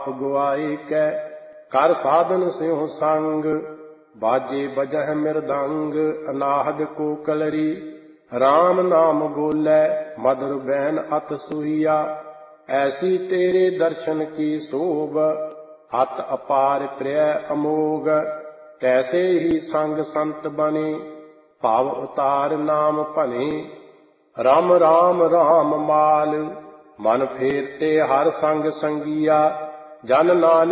ਗੁਆਏ ਕੈ ਕਰ ਸਾਧਨ ਸਿਉ ਸੰਗ। ਬਾਜੇ ਬਜਹਿ ਮਿਰਦੰਗ ਅਨਾਹਦ ਕੋ ਕਲਰੀ। ਰਾਮ ਨਾਮ ਬੋਲੇ ਮਧੁਰ ਬੈਨ ਅਤ ਸੂਹੀਆ। ਐਸੀ ਤੇਰੇ ਦਰਸ਼ਨ ਕੀ ਸੋਭ ਅਤ ਅਪਾਰ ਪ੍ਰਿਯ ਅਮੋਗ। ਤੈਸੇ ਹੀ ਸੰਗ ਸੰਤ ਬਨੇ ਭਾਵ ਉਤਾਰ ਨਾਮ ਭਨੇ। ਰਾਮ ਰਾਮ ਰਾਮ ਮਾਲ ਮਨ ਫੇਰਤੇ ਹਰ ਸੰਗ ਸੰਗੀਆ। ਜਨ ਨਾਨਕ